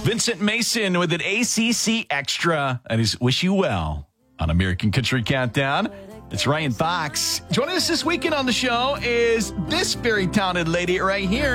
Vincent Mason with an ACC Extra. And his Wish You Well on American Country Countdown. It's Ryan Fox. Joining us this weekend on the show is this very talented lady right here.